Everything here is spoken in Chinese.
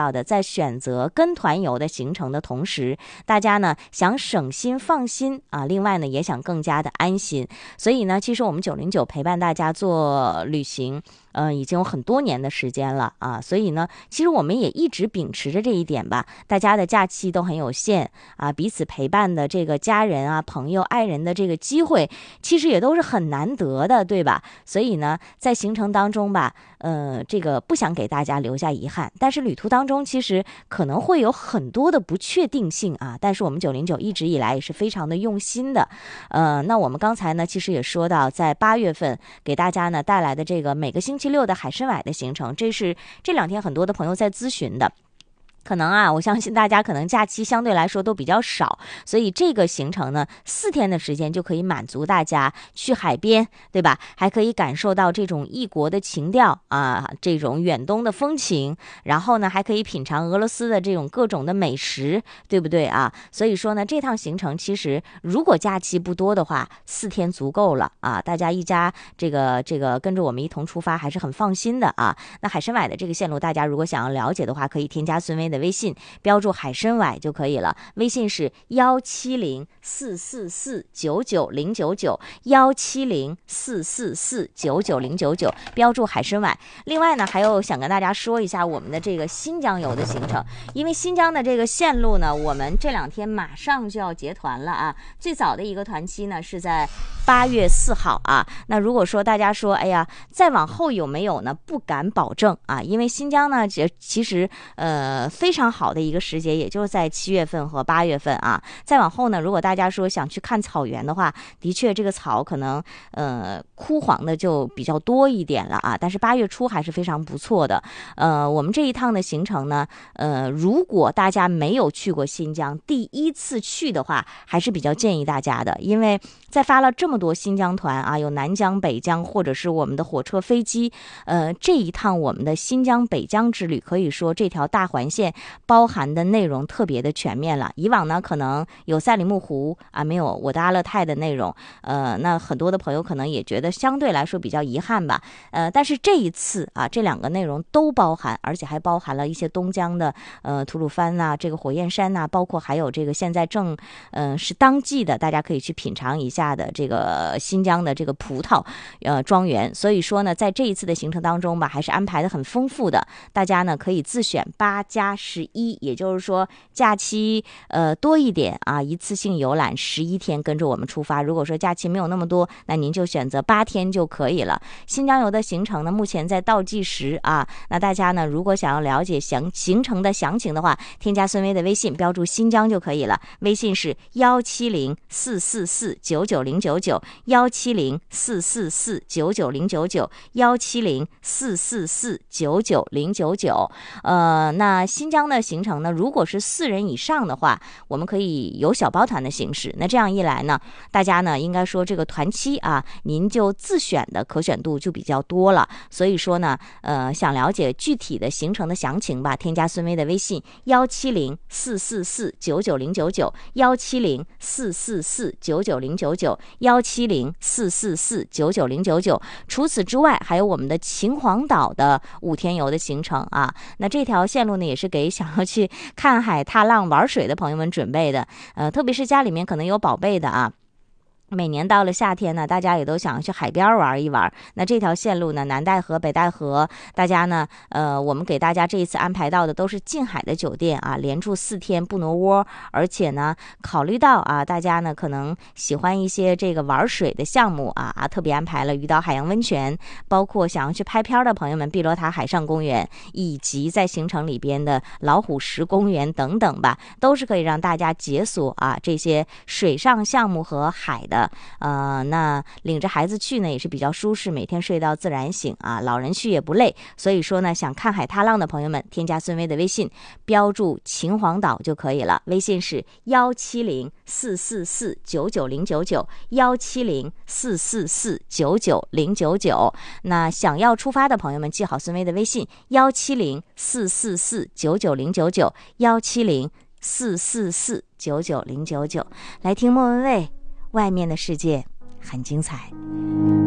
到的，在选择跟团游的行程的同时，大家呢想省心放心啊，另外呢也想更加的安心。所以呢，其实我们909陪伴大家做旅行已经有很多年的时间了啊，所以呢，其实我们也一直秉持着这一点吧。大家的假期都很有限啊，彼此陪伴的这个家人啊、朋友、爱人的这个机会，其实也都是很难得的，对吧？所以呢，在行程当中吧，这个不想给大家留下遗憾，但是旅途当中其实可能会有很多的不确定性啊。但是我们909一直以来也是非常的用心的，那我们刚才呢，其实也说到，在8月份给大家呢带来的这个每个星期六的海参崴的行程，这是这2天很多的朋友在咨询的。可能啊，我相信大家可能假期相对来说都比较少，所以这个行程呢，4天的时间就可以满足大家去海边，对吧？还可以感受到这种异国的情调啊，这种远东的风情，然后呢，还可以品尝俄罗斯的这种各种的美食，对不对啊？所以说呢，这趟行程其实如果假期不多的话，4天足够了啊，大家一家这个跟着我们一同出发，还是很放心的啊。那海参崴的这个线路，大家如果想要了解的话，可以添加孙薇的微信，标注海参崴就可以了。微信是170444990，170449999，标注海参崴。另外呢，还有想跟大家说一下我们的这个新疆游的行程，因为新疆的这个线路呢，我们这2天马上就要结团了啊。最早的一个团期呢是在8月4号啊。那如果说大家说，哎呀，再往后有没有呢？不敢保证啊，因为新疆呢，其实非常好的一个时节，也就是在7月份和8月份啊。再往后呢，如果大家说想去看草原的话，的确这个草可能枯黄的就比较多一点了啊。但是8月初还是非常不错的。我们这一趟的行程呢，如果大家没有去过新疆，第一次去的话，还是比较建议大家的，因为在发了这么多新疆团啊，有南疆、北疆，或者是我们的火车、飞机，这一趟我们的新疆北疆之旅，可以说这条大环线包含的内容特别的全面了。以往呢，可能有赛里木湖啊，没有我的阿勒泰的内容，那很多的朋友可能也觉得相对来说比较遗憾吧。但是这一次啊，这2个内容都包含，而且还包含了一些东疆的吐鲁番呐，这个火焰山呐，包括还有这个现在是当季的，大家可以去品尝一下的这个新疆的这个葡萄庄园。所以说呢，在这一次的行程当中吧，还是安排的很丰富的，大家呢可以自选8+11，也就是说假期多一点啊，一次性游览11天，跟着我们出发。如果说假期没有那么多，那您就选择8天就可以了。新疆游的行程呢，目前在倒计时啊。那大家呢，如果想要了解行程的详情的话，添加孙薇的微信，标注新疆就可以了。微信是170449999，170449999，170449999。那新疆的行程呢，如果是4人以上的话，我们可以有小包团的形式。那这样一来呢，大家呢应该说这个团期啊，您就自选的可选度就比较多了。所以说呢，想了解具体的行程的详情吧，添加孙薇的微信170449999，170449999，170449999。除此之外，还有我们的秦皇岛的5天游的行程啊。那这条线路呢，也是给想要去看海、踏浪、玩水的朋友们准备的。特别是家里面可能有宝贝的啊。每年到了夏天呢，大家也都想去海边玩一玩。那这条线路呢，南戴河、北戴河，大家呢，我们给大家这一次安排到的都是近海的酒店啊，连住4天不挪窝。而且呢，考虑到啊，大家呢可能喜欢一些这个玩水的项目啊，特别安排了鱼岛海洋温泉，包括想要去拍片的朋友们，碧螺塔海上公园，以及在行程里边的老虎石公园等等吧，都是可以让大家解锁啊这些水上项目和海的。那领着孩子去呢也是比较舒适，每天睡到自然醒啊，老人去也不累。所以说呢，想看海踏浪的朋友们，添加孙薇的微信，标注秦皇岛就可以了。微信是170449999，170449999。那想要出发的朋友们，记好孙薇的微信170449999，170449999。来听莫文蔚，外面的世界很精彩。